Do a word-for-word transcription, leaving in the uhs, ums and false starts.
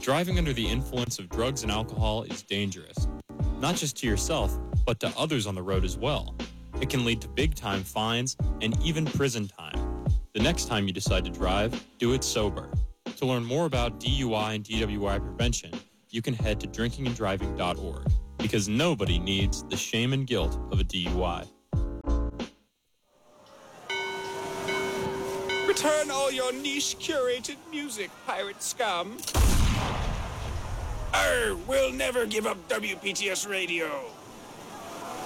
Driving under the influence of drugs and alcohol is dangerous, not just to yourself, but to others on the road as well. It can lead to big-time fines and even prison time. The next time you decide to drive, do it sober. To learn more about D U I and D W I prevention, you can head to drinking and driving dot org, because nobody needs the shame and guilt of a D U I. Return all your niche-curated music, pirate scum. Arr, we'll never give up W P T S Radio.